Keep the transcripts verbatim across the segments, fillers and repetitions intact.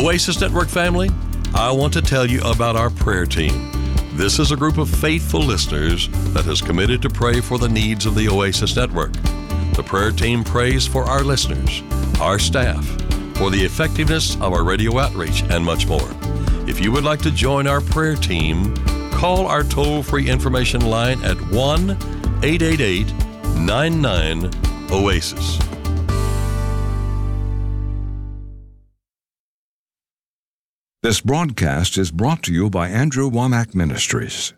Oasis Network family, I want to tell you about our prayer team. This is a group of faithful listeners that has committed to pray for the needs of the Oasis Network. The prayer team prays for our listeners, our staff, for the effectiveness of our radio outreach, and much more. If you would like to join our prayer team, call our toll-free information line at one eight eight eight, nine nine, OASIS. This broadcast is brought to you by Andrew Wommack Ministries.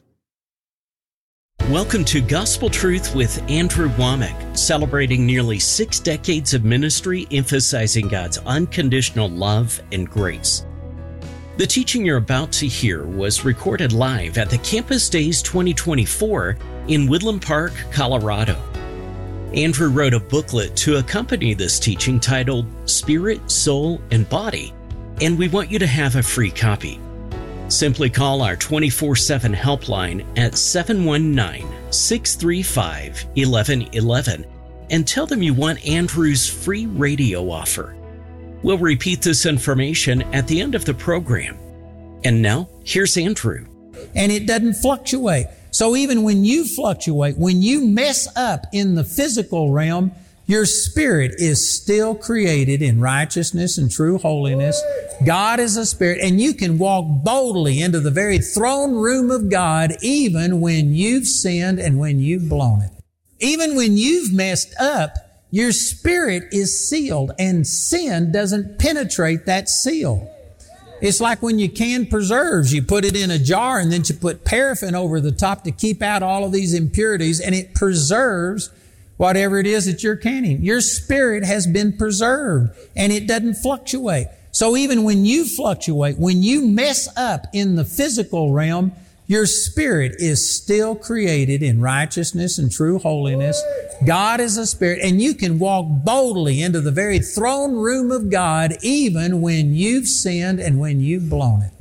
Welcome to Gospel Truth with Andrew Wommack, celebrating nearly six decades of ministry emphasizing God's unconditional love and grace. The teaching you're about to hear was recorded live at the Campus Days twenty twenty-four in Woodland Park, Colorado. Andrew wrote a booklet to accompany this teaching titled Spirit, Soul, and Body, and we want you to have a free copy. Simply call our twenty-four seven helpline at seven one nine, six three five, one one one one and tell them you want Andrew's free radio offer. We'll repeat this information at the end of the program. And now, here's Andrew. And it doesn't fluctuate. So even when you fluctuate, when you mess up in the physical realm, your spirit is still created in righteousness and true holiness. God is a spirit, and you can walk boldly into the very throne room of God even when you've sinned and when you've blown it. Even when you've messed up, your spirit is sealed, and sin doesn't penetrate that seal. It's like when you can preserves, you put it in a jar and then you put paraffin over the top to keep out all of these impurities, and it preserves whatever it is that you're canning. Your spirit has been preserved, and it doesn't fluctuate. So even when you fluctuate, when you mess up in the physical realm, your spirit is still created in righteousness and true holiness. God is a spirit, and you can walk boldly into the very throne room of God even when you've sinned and when you've blown it.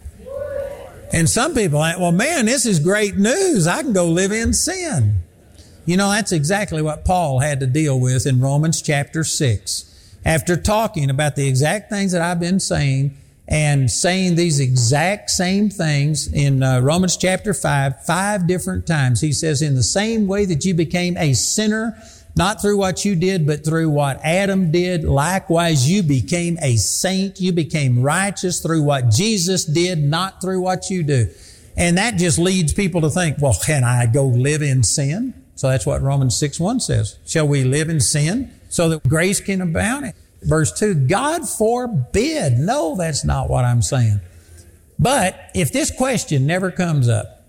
And some people are like, well, man, this is great news. I can go live in sin. You know, that's exactly what Paul had to deal with in Romans chapter six. After talking about the exact things that I've been saying and saying these exact same things in uh, Romans chapter five, five different times, he says, in the same way that you became a sinner, not through what you did, but through what Adam did, likewise you became a saint. You became righteous through what Jesus did, not through what you do. And that just leads people to think, well, can I go live in sin? So that's what Romans six one says. Shall we live in sin so that grace can abound? Verse two, God forbid. No, that's not what I'm saying. But if this question never comes up,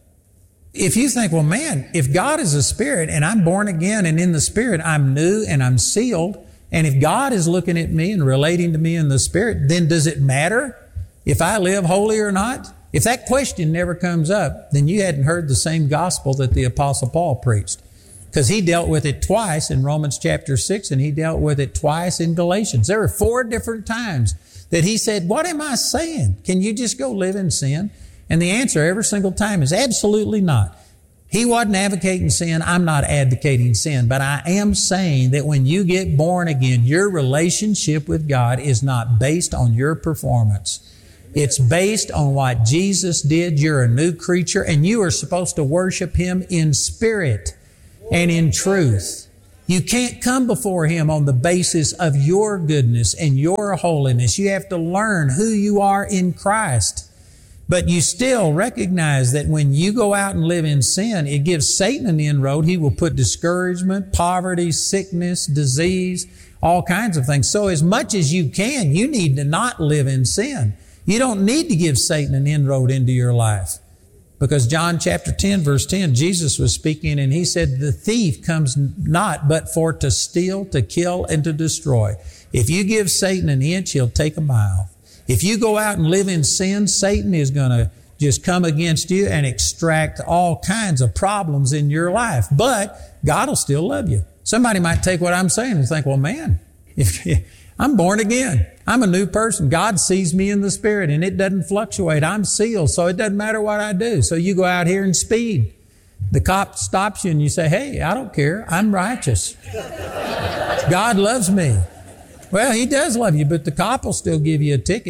if you think, well, man, if God is a spirit and I'm born again and in the spirit I'm new and I'm sealed, and if God is looking at me and relating to me in the spirit, then does it matter if I live holy or not? If that question never comes up, then you hadn't heard the same gospel that the Apostle Paul preached. Because he dealt with it twice in Romans chapter six, and he dealt with it twice in Galatians. There were four different times that he said, what am I saying? Can you just go live in sin? And the answer every single time is absolutely not. He wasn't advocating sin. I'm not advocating sin. But I am saying that when you get born again, your relationship with God is not based on your performance. It's based on what Jesus did. You're a new creature, and you are supposed to worship Him in spirit and in truth. You can't come before Him on the basis of your goodness and your holiness. You have to learn who you are in Christ. But you still recognize that when you go out and live in sin, it gives Satan an inroad. He will put discouragement, poverty, sickness, disease, all kinds of things. So as much as you can, you need to not live in sin. You don't need to give Satan an inroad into your life. Because John chapter ten, verse ten, Jesus was speaking and He said, the thief comes not but for to steal, to kill, and to destroy. If you give Satan an inch, he'll take a mile. If you go out and live in sin, Satan is going to just come against you and extract all kinds of problems in your life. But God will still love you. Somebody might take what I'm saying and think, well, man, if I'm born again. I'm a new person. God sees me in the Spirit, and it doesn't fluctuate. I'm sealed, so it doesn't matter what I do. So you go out here and speed. The cop stops you and you say, hey, I don't care. I'm righteous. God loves me. Well, He does love you, but the cop will still give you a ticket.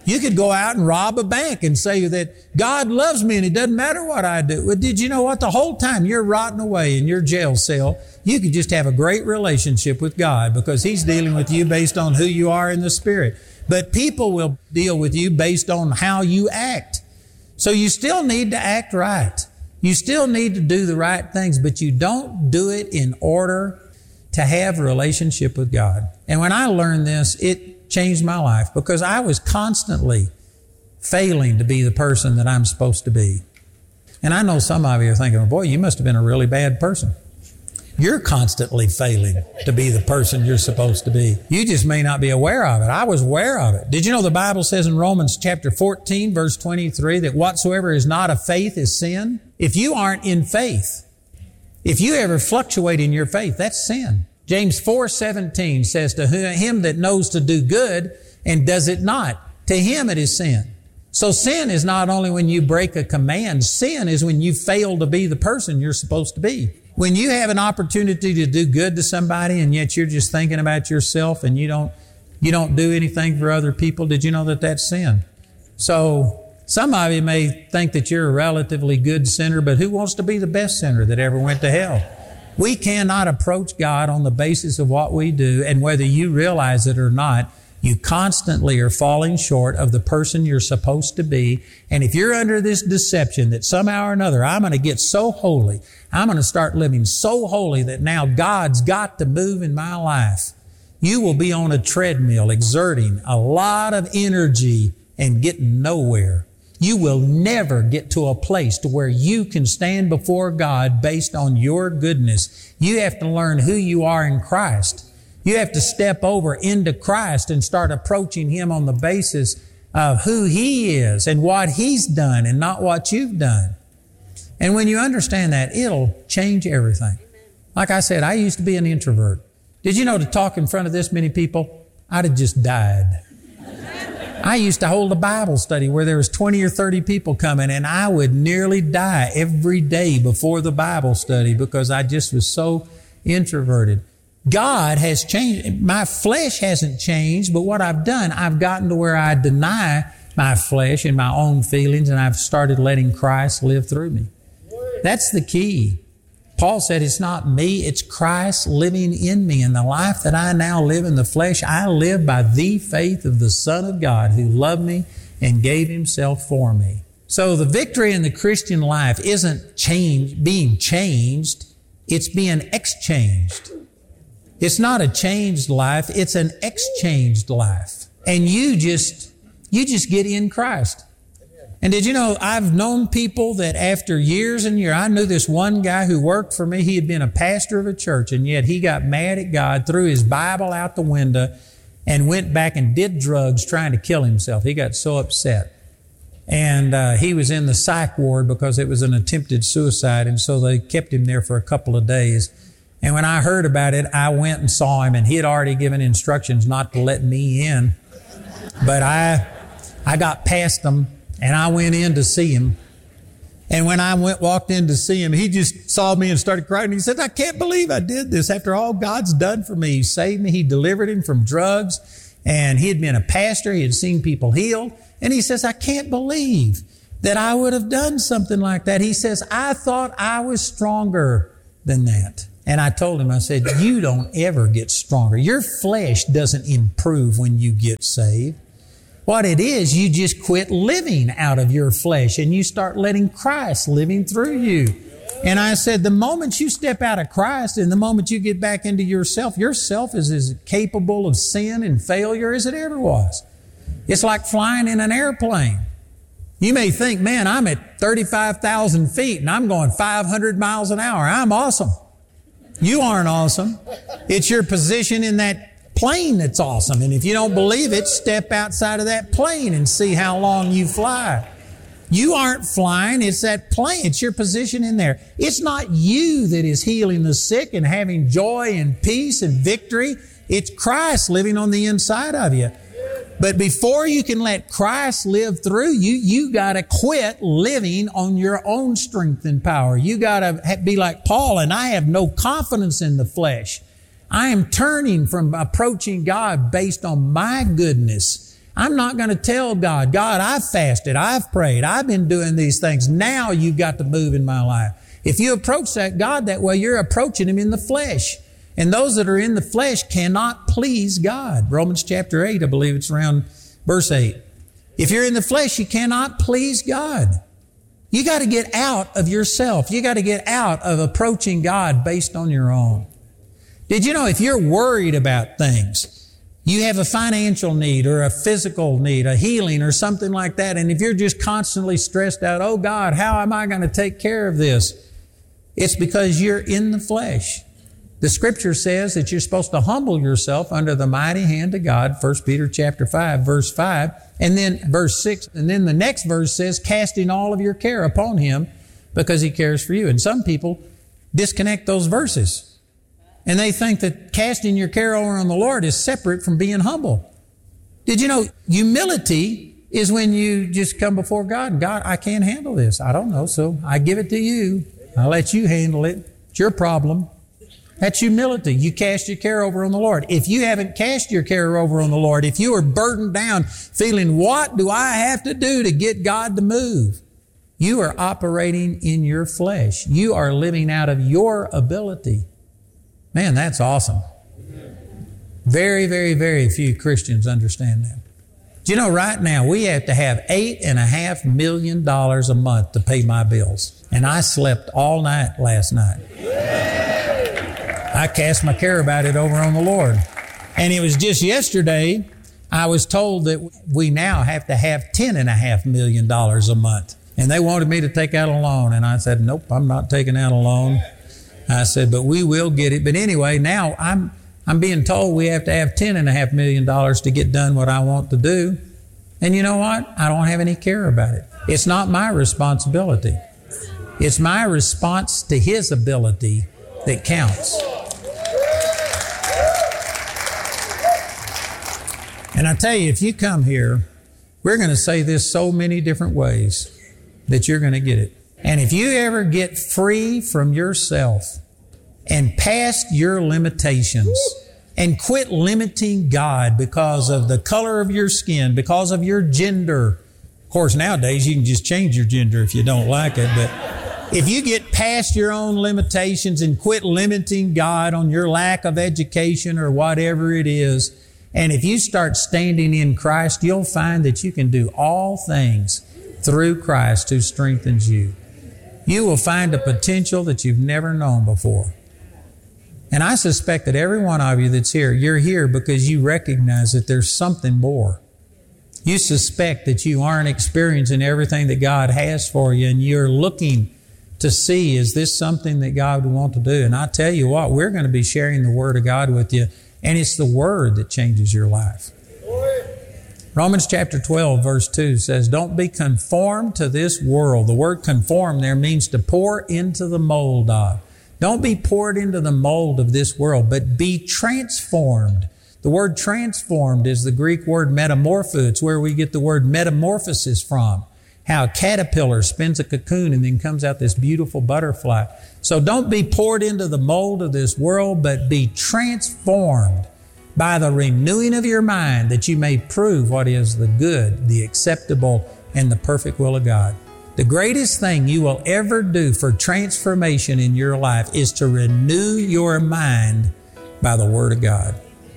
You could go out and rob a bank and say that God loves me and it doesn't matter what I do. Well, did you know what? The whole time you're rotting away in your jail cell, you could just have a great relationship with God because He's dealing with you based on who you are in the Spirit. But people will deal with you based on how you act. So you still need to act right. You still need to do the right things, but you don't do it in order to have a relationship with God. And when I learned this, it changed my life because I was constantly failing to be the person that I'm supposed to be. And I know some of you are thinking, boy, you must have been a really bad person. You're constantly failing to be the person you're supposed to be. You just may not be aware of it. I was aware of it. Did you know the Bible says in Romans chapter fourteen, verse twenty-three, that whatsoever is not of faith is sin? If you aren't in faith, if you ever fluctuate in your faith, that's sin. James four seventeen says, to him that knows to do good and does it not, to him it is sin. So sin is not only when you break a command, sin is when you fail to be the person you're supposed to be. When you have an opportunity to do good to somebody and yet you're just thinking about yourself and you don't, you don't do anything for other people, did you know that that's sin? So some of you may think that you're a relatively good sinner, but who wants to be the best sinner that ever went to hell? We cannot approach God on the basis of what we do, and whether you realize it or not, you constantly are falling short of the person you're supposed to be. And if you're under this deception that somehow or another, I'm going to get so holy, I'm going to start living so holy that now God's got to move in my life, you will be on a treadmill exerting a lot of energy and getting nowhere. You will never get to a place to where you can stand before God based on your goodness. You have to learn who you are in Christ. You have to step over into Christ and start approaching Him on the basis of who He is and what He's done and not what you've done. And when you understand that, it'll change everything. Like I said, I used to be an introvert. Did you know to talk in front of this many people, I'd have just died. I used to hold a Bible study where there was twenty or thirty people coming, and I would nearly die every day before the Bible study because I just was so introverted. God has changed. My flesh hasn't changed, but what I've done, I've gotten to where I deny my flesh and my own feelings, and I've started letting Christ live through me. That's the key. Paul said, it's not me, it's Christ living in me. And the life that I now live in the flesh, I live by the faith of the Son of God who loved me and gave Himself for me. So the victory in the Christian life isn't change, being changed, it's being exchanged. It's not a changed life, it's an exchanged life. And you just, you just get in Christ. And did you know, I've known people that after years and years, I knew this one guy who worked for me. He had been a pastor of a church, and yet he got mad at God, threw his Bible out the window, and went back and did drugs trying to kill himself. He got so upset. And uh, he was in the psych ward because it was an attempted suicide, and so they kept him there for a couple of days. And when I heard about it, I went and saw him, and he had already given instructions not to let me in. But I, I got past them. And I went in to see him. And when I went, walked in to see him, he just saw me and started crying. He said, I can't believe I did this after all God's done for me. He saved me. He delivered him from drugs. And he had been a pastor. He had seen people healed. And he says, I can't believe that I would have done something like that. He says, I thought I was stronger than that. And I told him, I said, you don't ever get stronger. Your flesh doesn't improve when you get saved. What it is, you just quit living out of your flesh and you start letting Christ living through you. And I said, the moment you step out of Christ and the moment you get back into yourself, yourself is as capable of sin and failure as it ever was. It's like flying in an airplane. You may think, man, I'm at thirty-five thousand feet and I'm going five hundred miles an hour. I'm awesome. You aren't awesome. It's your position in that plane that's awesome. And if you don't believe it, step outside of that plane and see how long you fly. You aren't flying. It's that plane. It's your position in there. It's not you that is healing the sick and having joy and peace and victory. It's Christ living on the inside of you. But before you can let Christ live through you, you got to quit living on your own strength and power. You got to be like Paul, and I have no confidence in the flesh. I am turning from approaching God based on my goodness. I'm not going to tell God, God, I've fasted, I've prayed, I've been doing these things. Now you've got to move in my life. If you approach that God that way, you're approaching Him in the flesh. And those that are in the flesh cannot please God. Romans chapter eight, I believe it's around verse eight. If you're in the flesh, you cannot please God. You got to get out of yourself. You got to get out of approaching God based on your own. Did you know if you're worried about things, you have a financial need or a physical need, a healing or something like that, and if you're just constantly stressed out, oh God, how am I going to take care of this? It's because you're in the flesh. The Scripture says that you're supposed to humble yourself under the mighty hand of God, First Peter chapter five, verse five, and then verse six, and then the next verse says, casting all of your care upon Him because He cares for you. And some people disconnect those verses. And they think that casting your care over on the Lord is separate from being humble. Did you know humility is when you just come before God? God, I can't handle this. I don't know, so I give it to you. I'll let you handle it. It's your problem. That's humility. You cast your care over on the Lord. If you haven't cast your care over on the Lord, if you are burdened down feeling, what do I have to do to get God to move? You are operating in your flesh. You are living out of your ability. Man, that's awesome. Very, very, very few Christians understand that. Do you know right now we have to have eight and a half million dollars a month to pay my bills. And I slept all night last night. I cast my care about it over on the Lord. And it was just yesterday I was told that we now have to have ten and a half million dollars a month. And they wanted me to take out a loan. And I said, nope, I'm not taking out a loan. I said, but we will get it. But anyway, now I'm I'm being told we have to have ten and a half million dollars to get done what I want to do. And you know what? I don't have any care about it. It's not my responsibility. It's my response to His ability that counts. And I tell you, if you come here, we're going to say this so many different ways that you're going to get it. And if you ever get free from yourself and past your limitations and quit limiting God because of the color of your skin, because of your gender. Of course, nowadays you can just change your gender if you don't like it. But if you get past your own limitations and quit limiting God on your lack of education or whatever it is, and if you start standing in Christ, you'll find that you can do all things through Christ who strengthens you. You will find a potential that you've never known before. And I suspect that every one of you that's here, you're here because you recognize that there's something more. You suspect that you aren't experiencing everything that God has for you, and you're looking to see, is this something that God would want to do? And I tell you what, we're going to be sharing the Word of God with you, and it's the Word that changes your life. Romans chapter twelve, verse two says, don't be conformed to this world. The word conform there means to pour into the mold of. Don't be poured into the mold of this world, but be transformed. The word transformed is the Greek word metamorpho. It's where we get the word metamorphosis from. How a caterpillar spins a cocoon and then comes out this beautiful butterfly. So don't be poured into the mold of this world, but be transformed by the renewing of your mind, that you may prove what is the good, the acceptable, and the perfect will of God. The greatest thing you will ever do for transformation in your life is to renew your mind by the Word of God.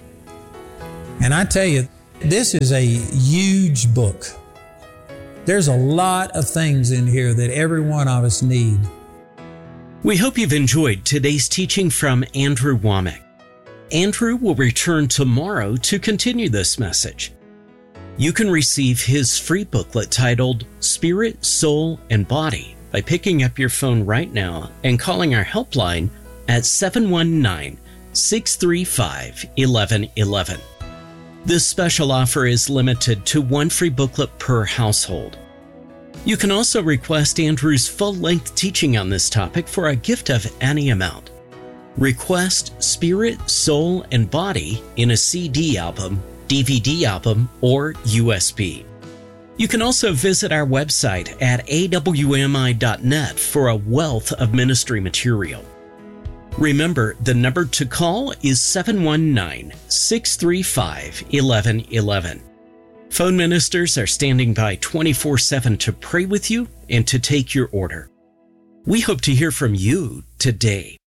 And I tell you, this is a huge book. There's a lot of things in here that every one of us need. We hope you've enjoyed today's teaching from Andrew Wommack. Andrew will return tomorrow to continue this message. You can receive his free booklet titled Spirit, Soul, and Body by picking up your phone right now and calling our helpline at seven one nine, six three five, one one one one. This special offer is limited to one free booklet per household. You can also request Andrew's full-length teaching on this topic for a gift of any amount. Request Spirit, Soul, and Body in a C D album, D V D album, or U S B. You can also visit our website at A W M I dot net for a wealth of ministry material. Remember, the number to call is seven one nine, six three five, one one one one. Phone ministers are standing by twenty-four seven to pray with you and to take your order. We hope to hear from you today.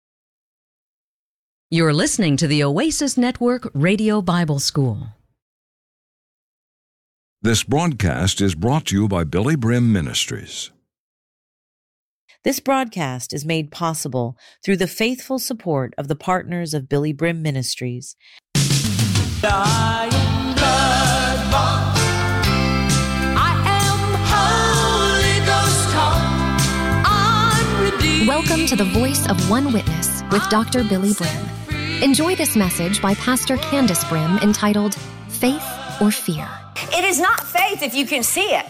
You're listening to the Oasis Network Radio Bible School. This broadcast is brought to you by Billy Brim Ministries. This broadcast is made possible through the faithful support of the partners of Billy Brim Ministries. I am blood-bought. I am Holy Ghost taught. Unredeemed. Welcome to the Voice of One Witness with Doctor Billy Brim. Enjoy this message by Pastor Candace Brim entitled Faith or Fear. It is not faith if you can see it.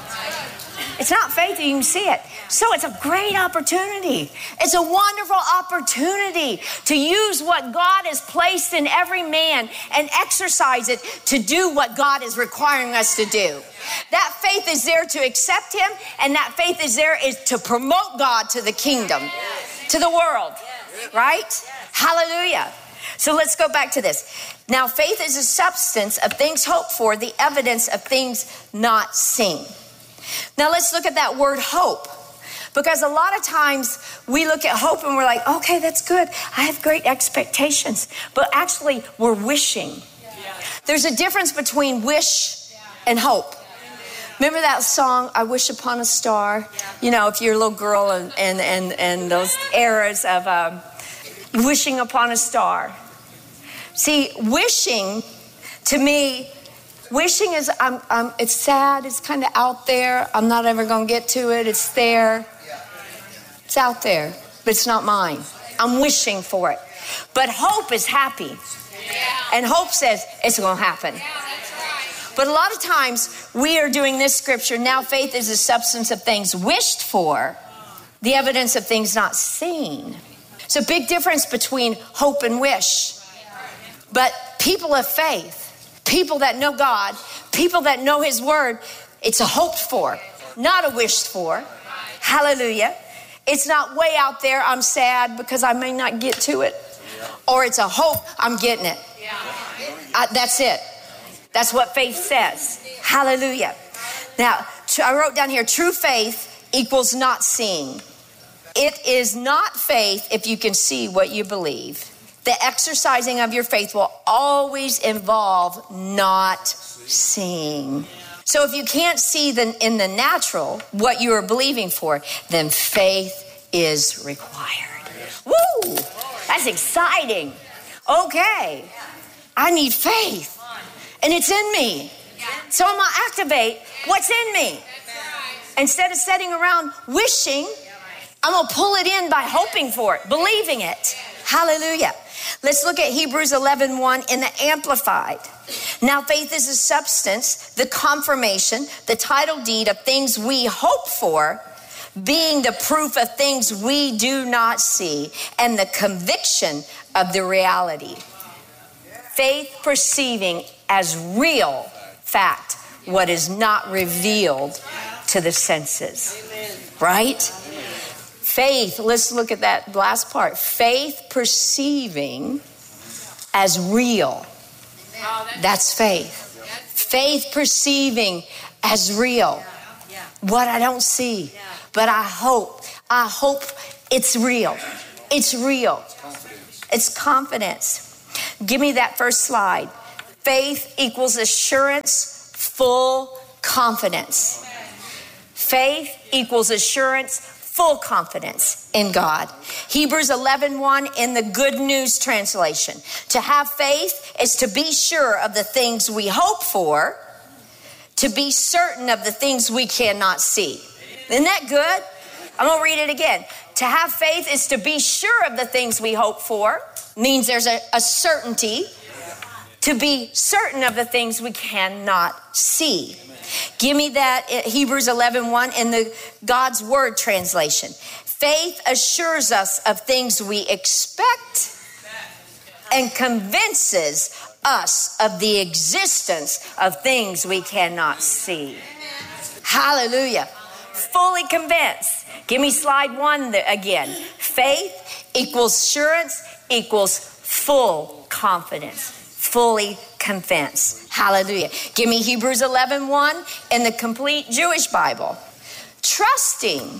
It's not faith if you can see it. So it's a great opportunity. It's a wonderful opportunity to use what God has placed in every man and exercise it to do what God is requiring us to do. That faith is there to accept Him, and that faith is there is to promote God to the kingdom, to the world, right? Hallelujah. So let's go back to this. Now, faith is a substance of things hoped for, the evidence of things not seen. Now, let's look at that word hope. Because a lot of times we look at hope and we're like, okay, that's good. I have great expectations. But actually, we're wishing. There's a difference between wish and hope. Remember that song, I Wish Upon a Star? You know, if you're a little girl and, and, and, and those eras of um, wishing upon a star. See, wishing, to me, wishing is, um, um, it's sad, it's kind of out there. I'm not ever going to get to it. It's there. It's out there, but it's not mine. I'm wishing for it. But hope is happy. And hope says it's going to happen. But a lot of times we are doing this scripture. Now faith is the substance of things wished for, the evidence of things not seen. It's a big difference between hope and wish. But people of faith, people that know God, people that know His word, it's a hoped for, not a wished for. Hallelujah. It's not way out there, I'm sad because I may not get to it. Or it's a hope, I'm getting it. I, that's it. That's what faith says. Hallelujah. Now, I wrote down here, true faith equals not seeing. It is not faith if you can see what you believe. The exercising of your faith will always involve not seeing. So if you can't see the, in the natural what you are believing for, then faith is required. Woo! That's exciting. Okay. I need faith. And it's in me. So I'm going to activate what's in me. Instead of sitting around wishing, I'm going to pull it in by hoping for it, believing it. Hallelujah. Let's look at Hebrews eleven one in the Amplified. Now faith is a substance, the confirmation, the title deed of things we hope for, being the proof of things we do not see, and the conviction of the reality. Faith perceiving as real fact what is not revealed to the senses. Right? Faith, let's look at that last part. Faith perceiving as real. That's faith. Faith perceiving as real. What I don't see, but I hope. I hope it's real. It's real. It's confidence. Give me that first slide. Faith equals assurance, full confidence. Faith equals assurance, full confidence in God. Hebrews eleven one in the Good News Translation. To have faith is to be sure of the things we hope for, to be certain of the things we cannot see. Isn't that good? I'm going to read it again. To have faith is to be sure of the things we hope for, means there's a, a certainty. To be certain of the things we cannot see. Give me that Hebrews eleven one in the God's Word translation. Faith assures us of things we expect and convinces us of the existence of things we cannot see. Hallelujah. Fully convinced. Give me slide one again. Faith equals assurance equals full confidence. Fully convince. Hallelujah. Give me Hebrews eleven one in the complete Jewish Bible. Trusting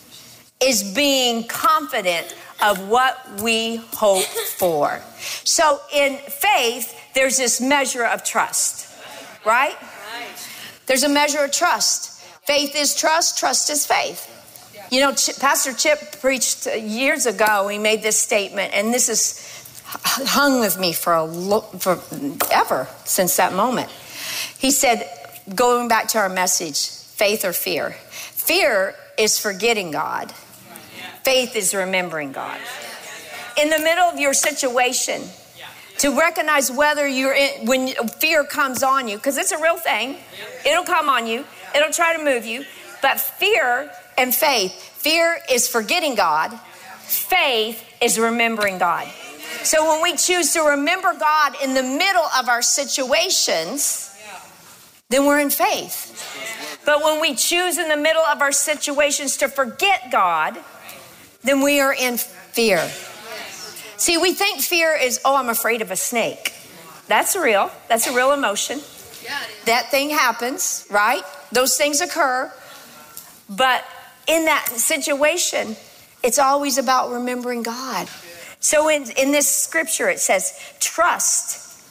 is being confident of what we hope for. So in faith, there's this measure of trust, right? There's a measure of trust. Faith is trust, trust is faith. You know, Ch- Pastor Chip preached years ago, he made this statement, and this has hung with me for a lo- for ever since that moment. He said, going back to our message, faith or fear. Fear is forgetting God. Faith is remembering God. In the middle of your situation, to recognize whether you're in, when fear comes on you, because it's a real thing. It'll come on you. It'll try to move you. But fear and faith. Fear is forgetting God. Faith is remembering God. So when we choose to remember God in the middle of our situations, then we're in faith. But when we choose in the middle of our situations to forget God, then we are in fear. See, we think fear is, oh, I'm afraid of a snake. That's real. That's a real emotion. That thing happens, right? Those things occur. But in that situation, it's always about remembering God. So in, in this scripture, it says, trust,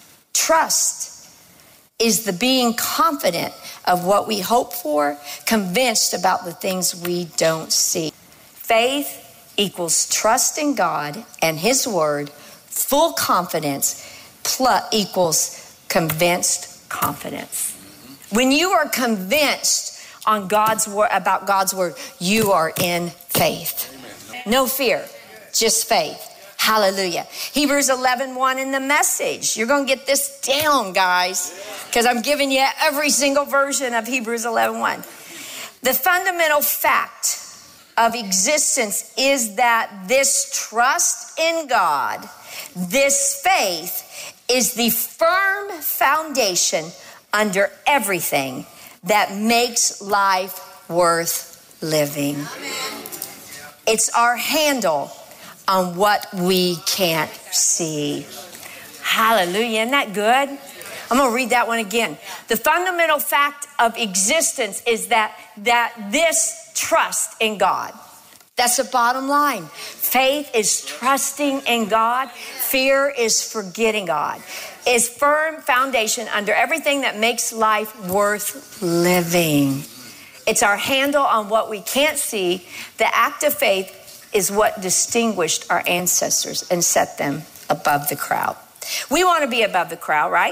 trust is the being confident of what we hope for, convinced about the things we don't see. Faith equals trust in God and his word, full confidence plus equals convinced confidence. When you are convinced on God's word, about God's word, you are in faith. No fear, just faith. Hallelujah. Hebrews eleven one in the Message. You're going to get this down, guys, because I'm giving you every single version of Hebrews eleven one. The fundamental fact of existence is that this trust in God, this faith, is the firm foundation under everything that makes life worth living. Amen. It's our handle on what we can't see. Hallelujah. Isn't that good? I'm going to read that one again. The fundamental fact of existence is that, that this trust in God. That's the bottom line. Faith is trusting in God. Fear is forgetting God. It's firm foundation under everything that makes life worth living. It's our handle on what we can't see. The act of faith is what distinguished our ancestors and set them above the crowd. We want to be above the crowd, right?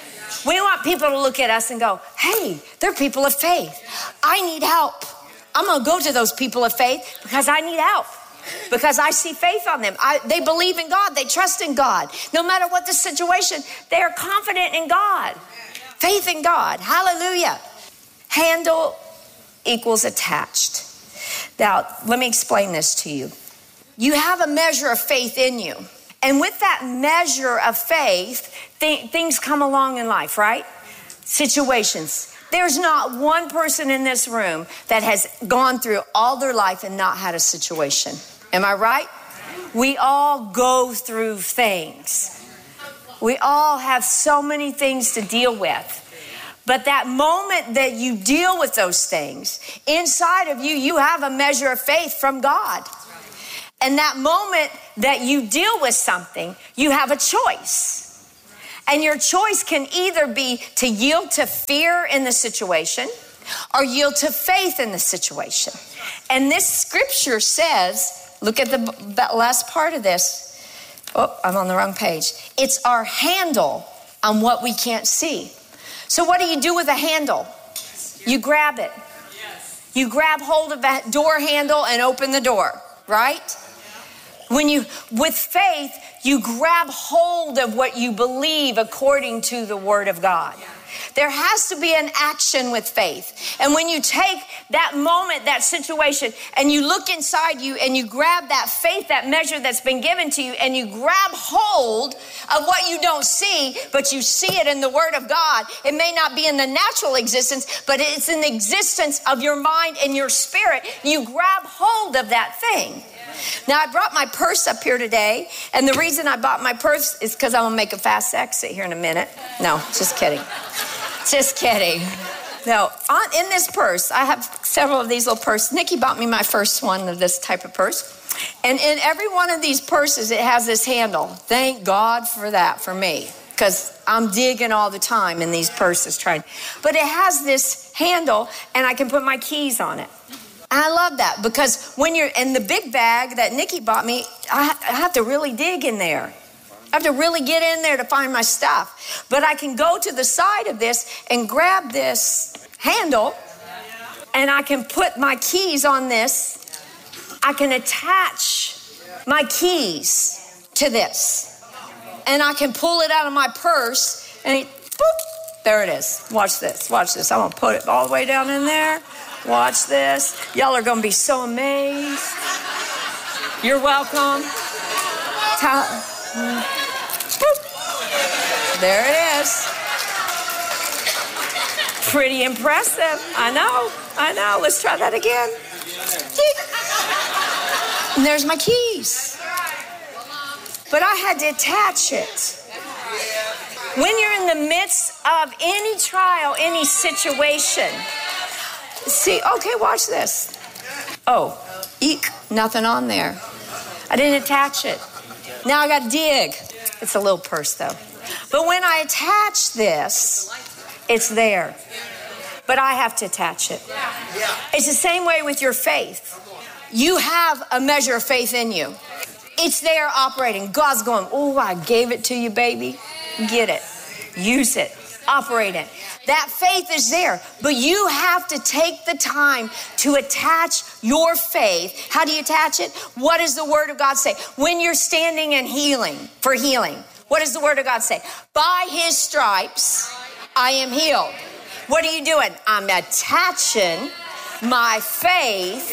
We want people to look at us and go, hey, they're people of faith. I need help. I'm going to go to those people of faith because I need help. Because I see faith on them. I, they believe in God. They trust in God. No matter what the situation, they are confident in God. Faith in God. Hallelujah. Handle equals attached. Now, let me explain this to you. You have a measure of faith in you. And with that measure of faith, th- things come along in life, right? Situations. There's not one person in this room that has gone through all their life and not had a situation. Am I right? We all go through things. We all have so many things to deal with. But that moment that you deal with those things, inside of you, you have a measure of faith from God. And that moment that you deal with something, you have a choice. And your choice can either be to yield to fear in the situation or yield to faith in the situation. And this scripture says, look at the last part of this. Oh, I'm on the wrong page. It's our handle on what we can't see. So what do you do with a handle? You grab it. You grab hold of that door handle and open the door, right? When you, with faith, you grab hold of what you believe according to the word of God. There has to be an action with faith. And when you take that moment, that situation, and you look inside you and you grab that faith, that measure that's been given to you, and you grab hold of what you don't see, but you see it in the word of God. It may not be in the natural existence, but it's in the existence of your mind and your spirit. You grab hold of that thing. Now, I brought my purse up here today, and the reason I bought my purse is because I'm going to make a fast exit here in a minute. No, just kidding. Just kidding. No, on, in this purse, I have several of these little purses. Nikki bought me my first one of this type of purse. And in every one of these purses, it has this handle. Thank God for that for me, because I'm digging all the time in these purses trying. But it has this handle, and I can put my keys on it. And I love that, because when you're in the big bag that Nikki bought me, I, I have to really dig in there. I have to really get in there to find my stuff. But I can go to the side of this and grab this handle, and I can put my keys on this. I can attach my keys to this, and I can pull it out of my purse, and it, boop, there it is. Watch this, watch this. I'm gonna put it all the way down in there. Watch this. Y'all are gonna be so amazed. You're welcome. Ta- boop. There it is. Pretty impressive. I know, I know. Let's try that again. And there's my keys. But I had to attach it. When you're in the midst of any trial, any situation, see, okay, watch this. Oh, eek, nothing on there. I didn't attach it. Now I got to dig. It's a little purse though. But when I attach this, it's there. But I have to attach it. It's the same way with your faith. You have a measure of faith in you. It's there operating. God's going, oh, I gave it to you, baby. Get it. Use it. Operate it. That faith is there, but you have to take the time to attach your faith. How do you attach it? What does the Word of God say? When you're standing in healing, for healing, what does the Word of God say? By His stripes, I am healed. What are you doing? I'm attaching my faith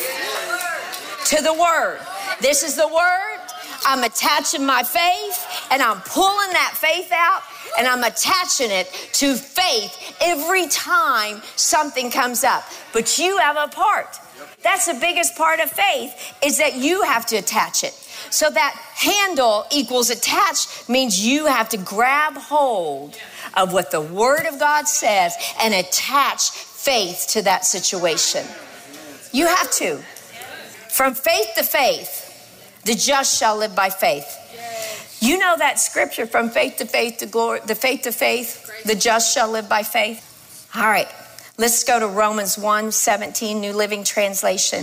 to the Word. This is the Word. I'm attaching my faith, and I'm pulling that faith out, and I'm attaching it to faith every time something comes up. But you have a part. That's the biggest part of faith, is that you have to attach it. So that handle equals attached means you have to grab hold of what the Word of God says and attach faith to that situation. You have to. From faith to faith, the just shall live by faith. You know that scripture, from faith to faith to glory, the faith to faith, the just shall live by faith. All right, let's go to Romans one seventeen, New Living Translation.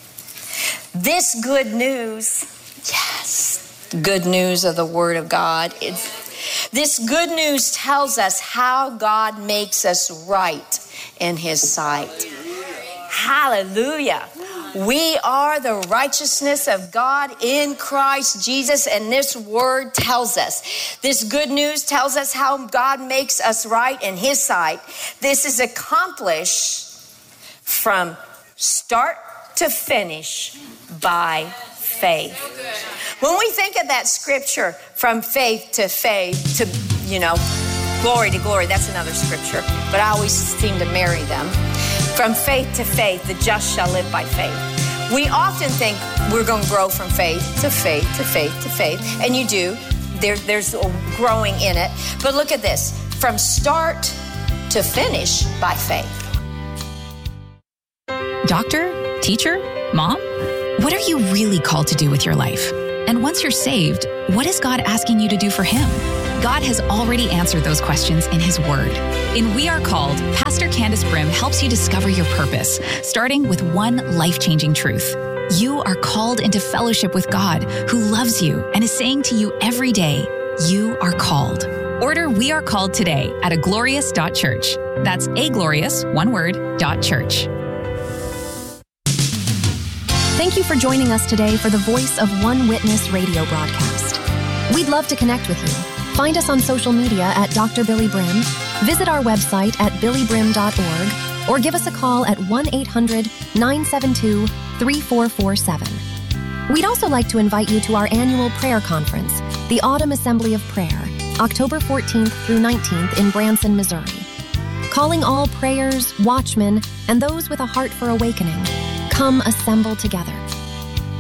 This good news, yes, good news of the Word of God. It's, this good news tells us how God makes us right in His sight. Hallelujah. We are the righteousness of God in Christ Jesus, and this word tells us. This good news tells us how God makes us right in His sight. This is accomplished from start to finish by faith. When we think of that scripture, from faith to faith to, you know, glory to glory, that's another scripture, but I always seem to marry them. From faith to faith, the just shall live by faith. We often think we're going to grow from faith to faith to faith to faith, and you do. There, there's growing in it. But look at this. From start to finish by faith. Doctor, teacher, mom, what are you really called to do with your life? And once you're saved, what is God asking you to do for Him? God has already answered those questions in His Word. In We Are Called, Pastor Candace Brim helps you discover your purpose, starting with one life-changing truth. You are called into fellowship with God, who loves you and is saying to you every day, you are called. Order We Are Called today at aglorious dot church. That's aglorious, one word, dot church. Thank you for joining us today for the Voice of One Witness radio broadcast. We'd love to connect with you. Find us on social media at Doctor Billy Brim, visit our website at billy brim dot org, or give us a call at one eight hundred nine seven two three four four seven. We'd also like to invite you to our annual prayer conference, the Autumn Assembly of Prayer, October fourteenth through nineteenth in Branson, Missouri. Calling all prayers, watchmen, and those with a heart for awakening, come assemble together.